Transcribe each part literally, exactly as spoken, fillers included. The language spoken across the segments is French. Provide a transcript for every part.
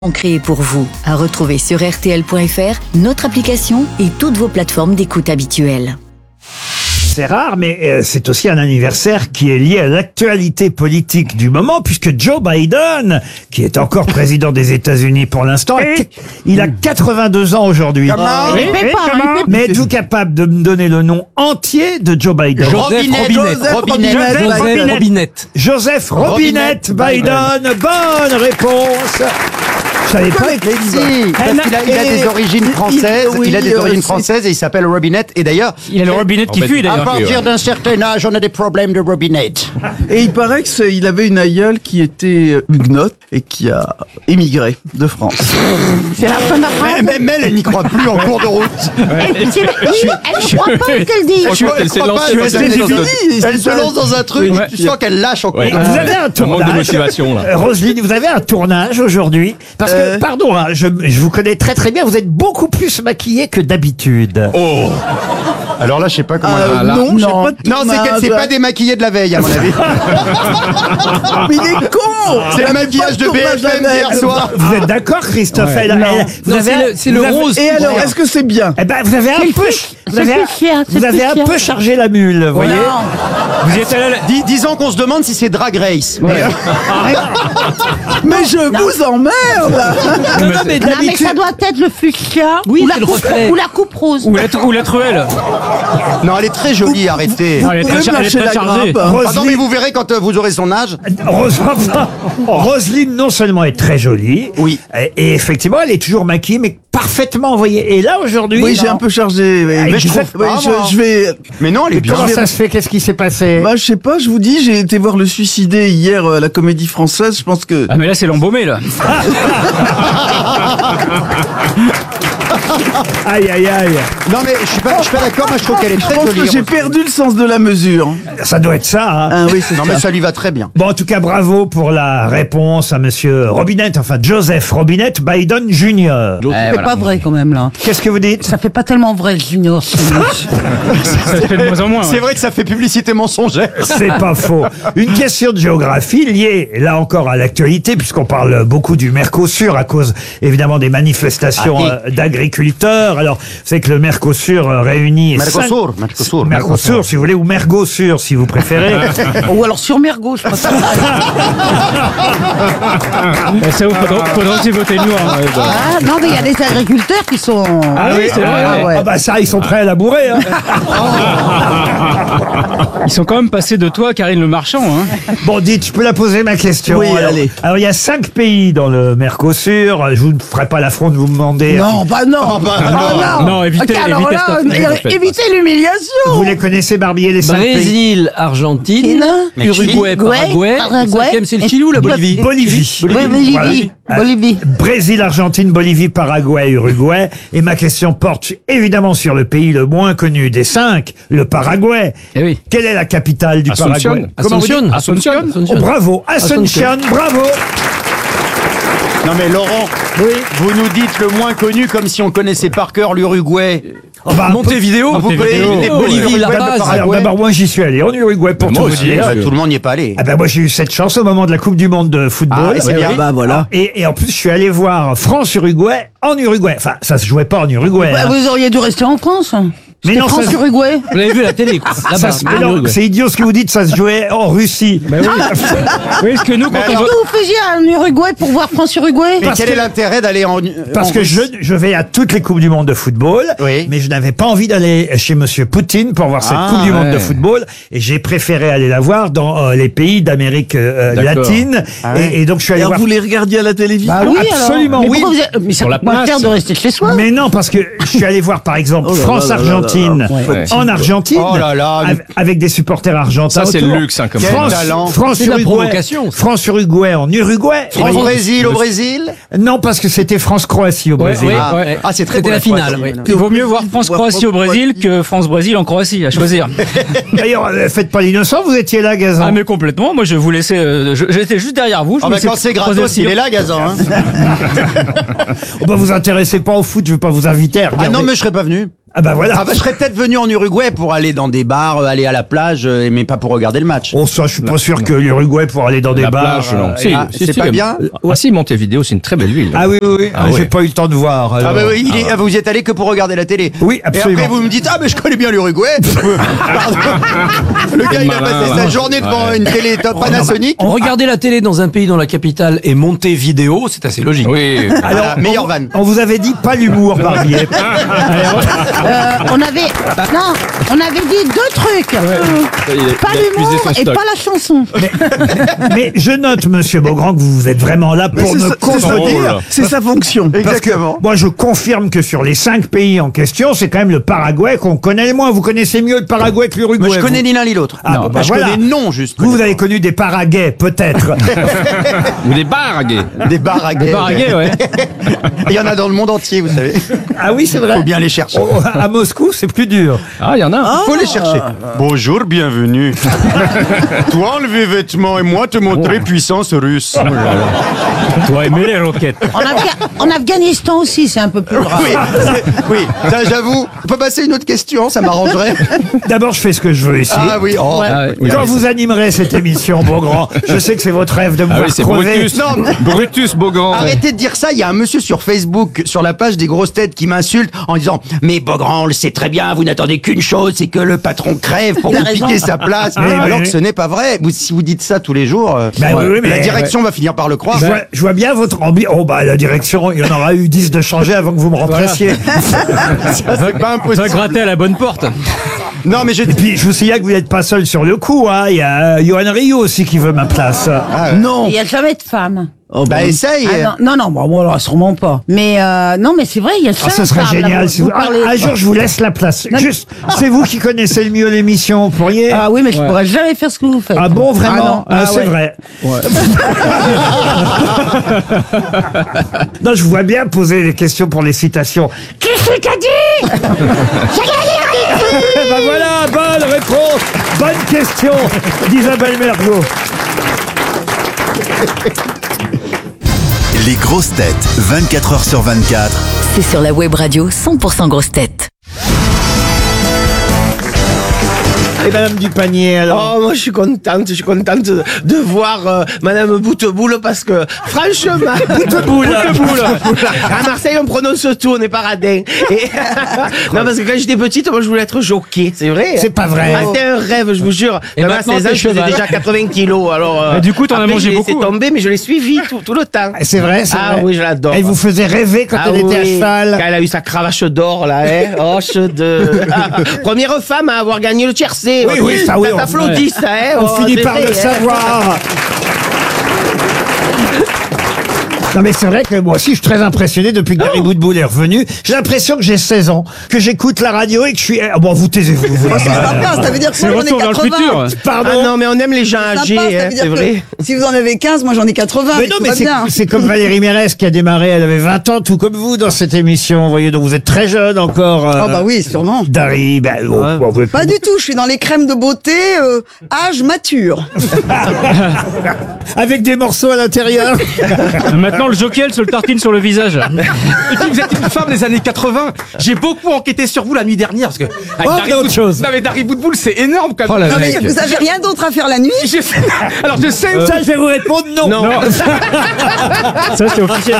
Créé pour vous, à retrouver sur R T L point F R, notre application et toutes vos plateformes d'écoute habituelles. C'est rare, mais euh, c'est aussi un anniversaire qui est lié à l'actualité politique du moment, puisque Joe Biden, qui est encore président des États-Unis pour l'instant, a- il a quatre-vingt-deux ans aujourd'hui. Oui, oui, comment Mais êtes-vous capable de me donner le nom entier de Joe Biden? Robinette, Joseph Robinette, Robinette. Joseph Robinette. Robinette. Joseph Robinette Biden. Bonne réponse. Je savais pas. Si. Parce qu'il a, il a des origines françaises, il- oui, il a des euh, origines c'est- françaises et il s'appelle Robinette. Et d'ailleurs, Il a le robinette qui fuit à d'ailleurs. partir d'un certain âge, on a des problèmes de Robinette. Et il paraît qu'il avait une aïeule qui était euh, huguenote et qui a émigré de France. C'est la fin de la phrase. Même elle, elle n'y croit plus en cours de route. Elle, c'est la- oui, elle ne croit pas ce qu'elle dit. Franchement, elle c'est croit pas, lancé, elle c'est se lancé. lance- Elle se lance dans un truc, Ouais. tu sens qu'elle lâche en cours de route. Vous avez un tournage. manque de motivation, là. Euh, Roselyne, vous avez un tournage aujourd'hui. Parce que, Euh. pardon, hein, je, je vous connais très très bien, vous êtes beaucoup plus maquillée que d'habitude. Oh. Alors là, je sais pas comment. Euh, elle va. non, j'ai non. pas de Non, c'est qu'elle tournage. s'est pas démaquillée de la veille, à mon avis. Mais il est con. C'est le maquillage de B F M d'hier soir. Vous êtes d'accord, Christophe? Elle- elle- vous Non, avez c'est un- le- c'est le vous avez- rose. Et alors, est-ce que c'est bien? Eh ben, vous avez un C'est le peu, plus- vous c'est avez, le un- plus cher, c'est vous le avez plus un cher. peu chargé la mule, vous voyez. Vous y êtes allé à la- Dis- Disons qu'on se demande si c'est Drag Race. Mais je vous emmerde. Non, non, mais Non, mais d'habitude, ça doit être le fuchsia Oui, ou, la c'est le coupe, reflet. ou la coupe rose. Ou la, ou la truelle. Non, elle est très jolie, arrêtez. Non, elle est Vous très, pouvez char- me elle est lâcher très la chargée. grappe. Ah non, mais Roselyne, vous verrez quand euh, vous aurez son âge. Ros- Roselyne, non seulement est très jolie, Oui. et, et effectivement, elle est toujours maquillée, mais parfaitement, vous voyez. Et là, aujourd'hui, Oui, j'ai non. un peu chargé. oui. Mais je Oui, trouve pas, je, moi. je vais. Mais non, elle est bien. Comment ça se fait? Qu'est-ce qui s'est passé? Bah, je sais pas, je vous dis, j'ai été voir Le Suicidé hier euh, à la Comédie Française. Je pense que. Ah mais là c'est l'embaumé là. Aïe, aïe, aïe. Non, mais je suis pas, je suis pas d'accord. Moi, je trouve qu'elle est Je très pense jolie. que j'ai perdu le sens de la mesure. Ça doit être ça, hein. Ah oui, c'est Non, ça. mais ça lui va très bien. Bon, en tout cas, bravo pour la réponse à monsieur Robinette, enfin Joseph Robinette Biden Junior C'est pas vrai quand même là. Qu'est-ce que vous dites? Ça fait pas tellement vrai Junior. Ça se fait de moins en moins. C'est ouais. vrai que ça fait publicité mensongère. C'est pas faux. Une question de géographie liée, là encore, à l'actualité, puisqu'on parle beaucoup du Mercosur à cause, évidemment, des manifestations Ah, euh, d'agriculteurs. Alors, c'est que le Mercosur euh, réunit... Mercosur, cinq- Mercosur. Mercosur, si vous voulez, ou Mergosur, si vous préférez. Ou alors sur Mergo, je pense. Eh, ça vous faudra, faudra aussi voter noir. Ouais, bah. Ah, non, mais il y a des agriculteurs qui sont. Ah oui, c'est vrai. Ah, ouais. Ah bah ça, ils sont prêts à labourer. Hein. Ils sont quand même passés de toi à Karine Le Marchand. Hein. Bon, dites, je peux la poser ma question. Oui, alors, allez. Alors, il y a cinq pays dans le Mercosur. Je vous ne ferai pas l'affront de vous demander. Non, bah non. bah Ah, non. Non, évitez- Ok, alors évitez là, cette- é- cette- évitez l'humiliation. Vous les connaissez, Barbier, les cinq pays? Brésil, Argentine, Chine, Uruguay, Uruguay, Paraguay. Paraguay. Le cinquième, c'est le Chili ou la Bolivie? Bolivie. Bolivie. Voilà. Bolivie. Euh, Brésil, Argentine, Bolivie, Paraguay, Uruguay. Et ma question porte évidemment sur le pays le moins connu des cinq, le Paraguay. Eh oui. Quelle est la capitale du Asunción. Paraguay? Comment vous dites? Asuncion. Asuncion. Oh, bravo, Asuncion, bravo. Non, mais Laurent, vous nous dites le moins connu comme si on connaissait par cœur l'Uruguay. Oh, bah, Montevideo. Vous pouvez vidéo. éviter Bolivie, Bolivie, La le Paz. Alors Paraguay. d'abord, moi j'y suis allé en Uruguay pour Moi tout vous aussi, dire. hein. Bah, tout le monde n'y est pas allé. Ah ben moi j'ai eu cette chance au moment de la Coupe du Monde de football. Ah, c'est bien. Bah voilà. Et, et en plus je suis allé voir France-Uruguay en Uruguay. Enfin ça se jouait pas en Uruguay. Bah, hein. vous auriez dû rester en France. Mais C'était non, ça- France-Uruguay. Vous l'avez vu à la télé, quoi. Ça Là-bas, se- en mais non, Uruguay. c'est idiot ce que vous dites, ça se jouait en Russie. Bah oui. Oui, parce que nous, quand on Qu'est-ce va- que vous faisiez en Uruguay pour voir France-Uruguay Mais Parce quel que- est l'intérêt d'aller en. Parce en que je, Russie je vais à toutes les Coupes du Monde de football, Oui. mais je n'avais pas envie d'aller chez Monsieur Poutine pour voir cette Ah, Coupe du Monde ouais. de football, et j'ai préféré aller la voir dans euh, les pays d'Amérique euh, D'accord. latine, Ah ouais. et, et donc je suis Et allé alors, voir... vous les regardiez à la télévision? Bah oui, absolument, alors. Mais oui. pourquoi vous êtes- Mais ça Sur la coûte moins place. cher de rester chez soi. Mais non, parce que je suis allé voir par exemple Oh là là là là France-Argentine là là. Ouais. en Argentine, Oh là là, av- avec des supporters argentins. Ça, c'est autour. le luxe, hein, comme Quel ça. France, talent. France C'est de la Uruguay, provocation, ça. France Uruguay en Uruguay. France Brésil au Brésil. Non, parce que c'était France Croatie au Ouais, Brésil. ouais. Ah, ah, c'est très C'était beau, la finale, Croatie. oui. Il vaut mieux voir France-Croatie au Brésil que France-Brésil en Croatie, à choisir. D'ailleurs, euh, faites pas l'innocent, vous étiez là, Gazan. Ah mais complètement, moi je vous laissais, euh, je- j'étais juste derrière vous. Je Ah me bah laissais quand c'est croiser gratos, le il est sillon. là, Gazan. Hein. Oh, bah, vous intéressez pas au foot, je vais pas vous inviter à Ah regarder. non, mais je serais pas venu. Ah bah voilà. Ah bah, je serais peut-être venu en Uruguay pour aller dans des bars, euh, aller à la plage, euh, mais pas pour regarder le match. Oh ça, je suis pas sûr que l'Uruguay pour aller dans des La bars. plage, non. euh, Si, ah, si, c'est si, pas euh, bien Ah si, Montevideo, c'est une très belle ville. Ah oui, oui, oui. Ah J'ai ouais. pas eu le temps de voir. Ah alors. bah oui, il est- ah, vous y êtes allé que pour regarder la télé. Oui, absolument. Et après vous me dites ah mais je connais bien l'Uruguay. Pardon. Le gars il a passé sa journée devant une télé top Panasonic. Regarder la télé dans un pays dont la capitale est Montevideo, c'est assez logique. Oui. Alors meilleur van. On vous avait dit pas l'humour, Barbier. Euh, on avait, non, on avait dit deux trucs. Euh, pas l'humour et pas la chanson. Mais je note, monsieur Beaugrand, que vous êtes vraiment là pour c'est me ça- c'est ça- contredire. C'est sa fonction. Parce que moi, je confirme que sur les cinq pays en question, c'est quand même le Paraguay qu'on connaît le moins. Vous connaissez mieux le Paraguay que l'Uruguay. Moi je connais vous. ni l'un ni l'autre. Ah, Non, bah, bah, je voilà. connais non juste. Vous, vous avez connu des Paraguais, peut-être. Ou des bars à gays. Des bars à gays. Bar à gays, ouais. Il y en a dans le monde entier, vous savez. Ah oui, c'est vrai. Faut bien les chercher. Oh, à Moscou, c'est plus dur. Ah, il y en a un. Faut les chercher. Bonjour, bienvenue. Toi enlever vêtements et moi te montrer puissance russe. Toi, aimer les roquettes. En, Afga- en Afghanistan aussi, c'est un peu plus grave. Oui, c'est- oui, ça j'avoue. On peut passer à une autre question, ça m'arrangerait. D'abord, je fais ce que je veux ici. Ah oui, oh. Ah, oui, Quand oui. vous animerez cette émission, Beaugrand, je sais que c'est votre rêve de me Ah voir oui, c'est crever. Brutus. Non, mais- Brutus Beaugrand. Arrêtez de dire ça, il y a un monsieur sur Facebook, sur la page des grosses têtes, qui m'insulte en disant « Mais Beaugrand, on le sait très bien, vous n'attendez qu'une chose, c'est que le patron crève pour Il a vous raison. piquer sa place. Oui, Alors oui. que ce n'est pas vrai. Vous- si vous dites ça tous les jours, euh, Bah oui, oui, mais- la direction va finir par le croire. Je vois, je vois bien votre ambition. Oh bah la direction, il y en aura eu dix de changer avant que vous me remplaciez. C'est pas impossible. Va gratter à la bonne porte. Non, mais je Et puis je vous signale que vous n'êtes pas seul sur le coup. Hein. Il y a euh, Johan Rioux aussi qui veut ma place. Ah, ouais. Non. Il n'y a jamais de femme. Oh, Bah bah, essaye. Ah, non, non, non, bon, bon, alors, sûrement pas. Mais euh, non, mais c'est vrai, il y a Ah, jamais ce de serait femme, là, génial. vous- Si vous vous... Ah, parlez- un jour, je vous laisse la place. Juste, c'est vous qui connaissez le mieux l'émission. Vous pourriez. Ah oui, mais je pourrais jamais faire ce que vous faites. Ah bon, vraiment Ah non, Ah, ah c'est ouais. vrai. Non, je vous vois bien poser des questions pour les citations. Qui c'est qu'a dit Ben voilà, bonne réponse, bonne question d'Isabelle Mergo. Les grosses têtes, vingt-quatre heures sur vingt-quatre. C'est sur la web radio cent pour cent grosses têtes. Et Madame Dupanier, alors. Oh, moi je suis contente, je suis contente de, de voir euh, Madame Bouteboul parce que franchement, Bouteboul, à Marseille on prononce tout, on n'est pas radin. Et non parce que quand j'étais petite, moi je voulais être jockey, c'est vrai. C'est pas vrai. Ah, c'était un rêve, je vous jure. Et Même à maintenant, seize ans, t'es je faisais cheval. déjà quatre-vingts kilos, alors. euh, Et du coup, t'en as après, mangé j'ai laissé beaucoup, hein. tomber, mais je l'ai suivi tout, tout le temps. C'est vrai, c'est Ah vrai. oui, je l'adore. Elle vous faisait rêver quand Ah elle était à oui, cheval. quand elle a eu sa cravache d'or, là, hein. Oh, de... Première femme à avoir gagné le tiercé. Oui, oui, ça, oui, on- t'applaudit, ça, hein. On Oh, finit c'est par vrai, le hein. savoir. Non mais c'est vrai que moi aussi je suis très impressionné depuis que Gary Boutboul est revenu. J'ai l'impression que j'ai seize ans, que j'écoute la radio et que je suis... Ah bon, vous taisez-vous. vous. C'est sympa, ça veut dire que C'est moi le j'en ai retour vers le quatre-vingts. futur. Pardon. Ah non, mais on aime les gens C'est âgés, sympa, ça hein, veut dire c'est que vrai. si vous en avez quinze, moi j'en ai quatre-vingts. Mais mais non, tout mais va c'est, bien. c'est comme Valérie Mérès qui a démarré, elle avait vingt ans, tout comme vous dans cette émission. Vous voyez, donc vous êtes très jeune encore. euh, Oh bah oui, sûrement. Dari, ben, bon, bon, vous êtes- Pas du tout, je suis dans les crèmes de beauté, euh, âge mature. avec des morceaux à l'intérieur. Maintenant, le jockey, elle se le tartine sur le visage. Et puis vous êtes une femme des années quatre-vingts. J'ai beaucoup enquêté sur vous la nuit dernière parce que. avec Oh, Dari mais autre Bout- chose. Non mais Dari Boutboul c'est énorme quand même. Non, mais vous avez rien d'autre à faire la nuit? Je sais- Alors je sais. Ça, je vais vous répondre non. Non. Ça, c'est officiel.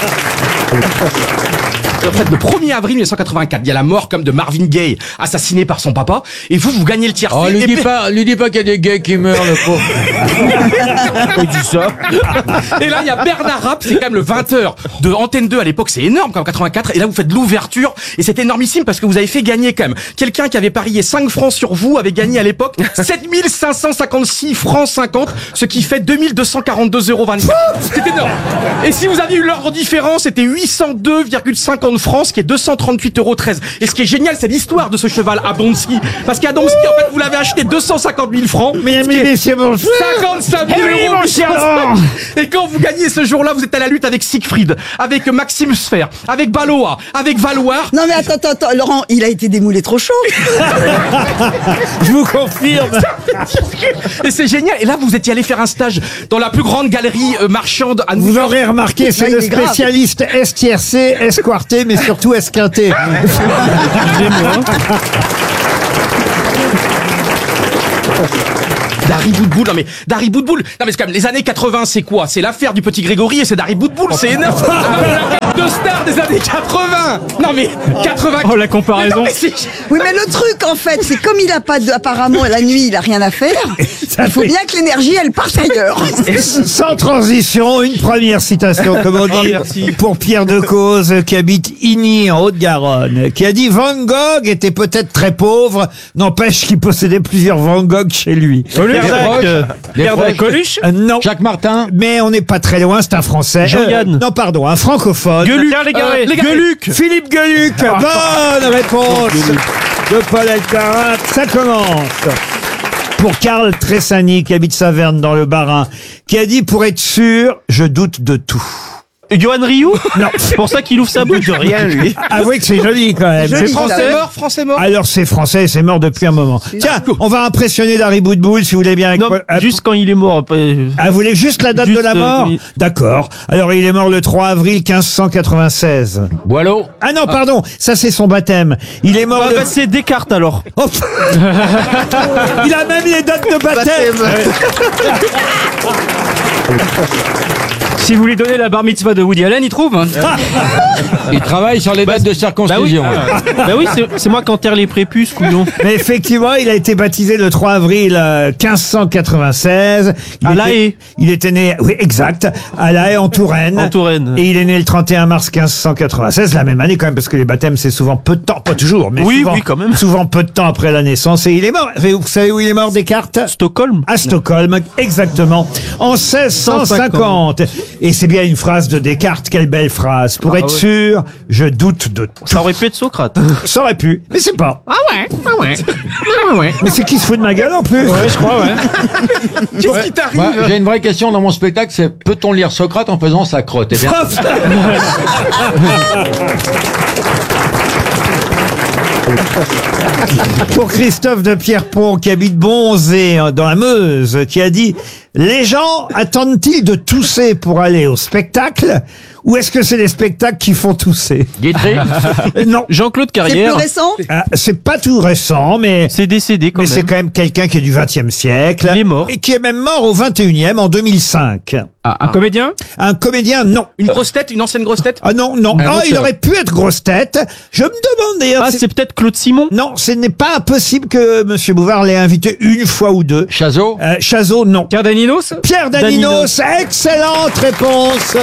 En fait, le premier avril mille neuf cent quatre-vingt-quatre, il y a la mort comme de Marvin Gaye, assassiné par son papa. Et vous, vous gagnez le tiercé. Oh, lui et dis puis- pas, lui dis pas qu'il y a des gays qui meurent, le pauvre. Il dit ça. Et là, il y a Bernard Rapp, c'est quand même le vingt heures de Antenne deux à l'époque, c'est énorme comme quatre-vingt-quatre. Et là, vous faites l'ouverture et c'est énormissime parce que vous avez fait gagner quand même. Quelqu'un qui avait parié cinq francs sur vous avait gagné à l'époque sept mille cinq cent cinquante-six francs cinquante, ce qui fait deux mille deux cent quarante-deux euros vingt-quatre. C'est énorme. Et si vous aviez eu l'ordre différent, c'était huit cent deux virgule cinquante francs, ce qui est deux cent trente-huit euros treize. Et ce qui est génial, c'est l'histoire de ce cheval à Donski. Parce qu'à Donski, en fait, vous l'avez acheté deux cent cinquante mille francs. Mesdames et messieurs, bonjour. cinquante-cinq mille Eh oui, euros. mon cher Laurent. Et quand vous gagnez ce jour-là, vous êtes à la lutte avec Siegfried, avec Maxime Sfer, avec Balois, avec Valoir. Non mais attends, attends, attends, Laurent, il a été démoulé trop chaud. Je vous confirme. Et c'est génial. Et là, vous étiez allé faire un stage dans la plus grande galerie euh, marchande à New Vous York. aurez remarqué, c'est Là, il le est grave. spécialiste S T R C, Esquarté. escarté, mais surtout esquinté. Dari Boudboul, non mais Dari Boudboul, non mais c'est quand même les années quatre-vingts, c'est quoi? C'est l'affaire du petit Grégory et c'est Dari Boudboul, c'est énorme. La carte de star des années quatre-vingts. Non mais quatre-vingts. Oh la comparaison. Mais non, mais c'est- Oui, mais le truc, en fait, c'est comme il a pas de, apparemment, la nuit, il a rien à faire. Ça Il faut fait- bien que l'énergie, elle parte ailleurs. Sans transition, une première citation, comme on dit, pour Pierre Decauze, qui habite Igny, en Haute-Garonne, qui a dit « Van Gogh était peut-être très pauvre, n'empêche qu'il possédait plusieurs Van Gogh chez lui. » Pierre Dac, Coluche. Euh, non. Jacques Martin. Mais on n'est pas très loin, c'est un Français. Jean-Yann. Euh, non, pardon, un francophone. Gueuluc. Pierre Légaré. Euh, Légaré. Gueuluc. Philippe Gueluc. Bonne réponse de Paul Elkarat. Ça commence. Pour Karl Tressani, qui habite Saverne dans le Bas-Rhin, qui a dit « Pour être sûr, je doute de tout ». Johan Rioux. Non. C'est pour ça qu'il ouvre sa bouche. De rien, lui. Avouez que c'est joli quand même. Joli, C'est ça. Français mort, Français mort. Alors c'est français, c'est mort depuis un moment. Tiens, on va impressionner Dari Boudboul si vous voulez bien. Avec Non, Ah, juste quand il est mort. Après. Ah, vous voulez juste la date Juste, de la euh, mort oui. D'accord. Alors il est mort le trois avril quinze cent quatre-vingt-seize. Boileau. Ah non, pardon, ça c'est son baptême. Il est mort Ah, le... bah, c'est Descartes alors. Oh, il a même les dates de baptême. Si vous lui donnez la bar mitzvah de Woody Allen, il trouve. Hein. Il travaille sur les dates de Bah oui, circoncision. ah, bah oui c'est- c'est moi qui enterre les prépuces, couillon. Mais effectivement, il a été baptisé le trois avril euh, quinze cent quatre-vingt-seize. Il À était- La Haye. Il était né, oui, exact, à La Haye, en Touraine. En Touraine. Et il est né le trente et un mars quinze cent quatre-vingt-seize, la même année quand même, parce que les baptêmes, c'est souvent peu de temps, pas toujours, mais Oui, souvent, oui, quand même. souvent peu de temps après la naissance. Et il est mort. Vous savez où il est mort, Descartes? Stockholm. À Stockholm, exactement, en seize cent cinquante. Et c'est bien une phrase de Descartes, quelle belle phrase. Pour Ah être ouais. sûr, je doute de tout. Ça aurait pu être Socrate. Ça aurait pu, mais c'est pas. Ah ouais, ah ouais, ah ouais. Mais c'est qui se fout de ma gueule en plus? Ouais, je crois, ouais. Qu'est-ce qui t'arrive? Moi, j'ai une vraie question dans mon spectacle, c'est peut-on lire Socrate en faisant sa crotte? Eh bien, Pour Christophe de Pierrepont, qui habite Bonzé, hein, dans la Meuse, qui a dit « Les gens attendent-ils de tousser pour aller au spectacle ou est-ce que c'est les spectacles qui font tousser ?» Guitry. Euh, Non, Jean-Claude C'est plus Carrière. récent. Ah, c'est pas tout récent, mais... C'est décédé quand Mais c'est même. quand même quelqu'un qui est du vingtième siècle. Il est mort. Et qui est même mort au vingt et unième, en deux mille cinq. Ah, un comédien. Un comédien, non. Une grosse tête, une ancienne grosse tête. Ah non, non. Un Ah, il auteur. aurait pu être grosse tête. Je me demande d'ailleurs... Ah, c'est- c'est peut-être Claude Simon. Non, ce n'est pas impossible que Monsieur Bouvard l'ait invité une fois ou deux. Chazot. Euh, Chazot, non. Pierre Daninos. Pierre Daninos, excellente réponse.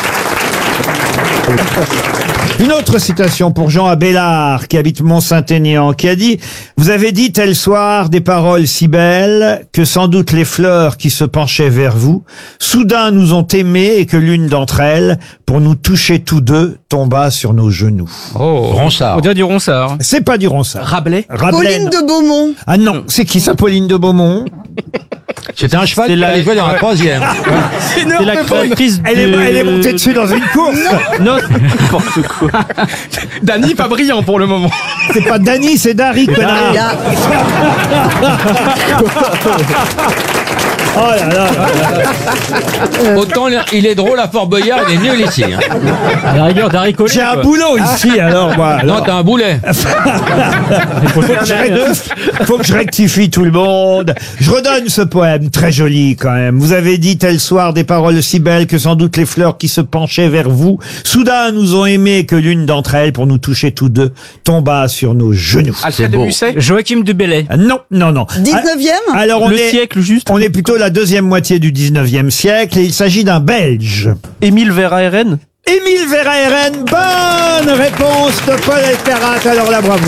Une autre citation pour Jean Abélard, qui habite Mont-Saint-Aignan, qui a dit « Vous avez dit tel soir des paroles si belles que sans doute les fleurs qui se penchaient vers vous, soudain nous ont aimés et que l'une d'entre elles, pour nous toucher tous deux, tomba sur nos genoux. Oh. Ronsard. On dirait du Ronsard. » C'est pas du Ronsard. Rabelais. Rabelais, Pauline non. de Beaumont. Ah non, c'est qui ça, Pauline de Beaumont? C'était un cheval C'est qui la- allait jouer dans la troisième. C'est C'est la créatrice Elle est, de- elle est montée dessus dans une course. Non, c'est n'importe quoi. Dany, pas brillant pour le moment. C'est pas Dany, c'est Dari, connard. Là, Oh là là. Autant il est drôle à Fort Boyard, il est nul ici. hein. À la rigueur, Darry Collet. J'ai un quoi. boulot ici, alors, moi. Non, alors. t'as un boulet. Faut que, je rectifie, faut que je rectifie tout le monde. Je redonne ce poème, très joli quand même. Vous avez dit tel soir des paroles si belles que sans doute les fleurs qui se penchaient vers vous, soudain nous ont aimé que l'une d'entre elles, pour nous toucher tous deux, tomba sur nos genoux. Alfred de beau. Musset. Joachim de Bellay. Ah, non, non, non. dix-neuvième. Ah, Alors on Le est, siècle juste. on est plutôt la deuxième moitié du dix-neuvième siècle et il s'agit d'un Belge. Émile Verhaeren. Émile Verhaeren, bonne réponse de Paul Elkarat. Alors là, bravo.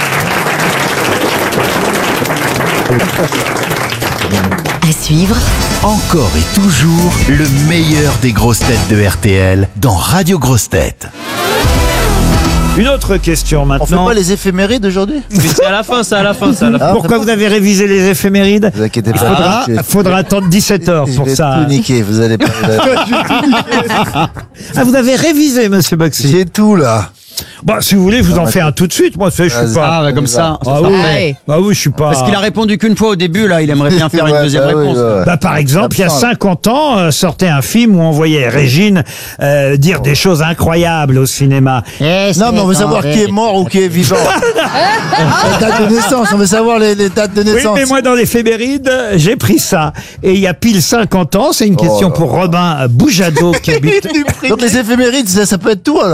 À suivre, Encore et toujours le meilleur des grosses têtes de R T L dans Radio Grosses Têtes. Une autre question On fait maintenant. pas les éphémérides aujourd'hui? Mais c'est à la fin, c'est à la fin, c'est à la fin. Ah, Pourquoi vous avez révisé les éphémérides? Vous inquiétez Il pas. faudra, je- faudra attendre dix-sept heures je pour vais ça. tout niquer, vous allez pas. Ah, vous avez révisé, monsieur Boxy. J'ai tout là. Bah, si vous voulez, je vous en fais un tout de suite. Moi, je suis pas. Ah, bah, comme ça. Ah oui, ah oui, je suis pas. Parce qu'il a répondu qu'une fois au début, là, il aimerait bien faire une Ouais, deuxième bah oui, réponse. ouais, ouais. Bah, par exemple, il y a cinquante ans, euh, sortait un film où on voyait Régine euh, dire des choses incroyables au cinéma. Non, mais on veut savoir qui est mort ou qui est vivant. Les dates de naissance, on veut savoir les, les dates de Oui, naissance. mais moi, dans l'éphéméride, j'ai pris ça. Et il y a pile cinquante ans, c'est une question là pour Robin Boujado qui habite... Donc les éphémérides, ça, ça peut être tout alors.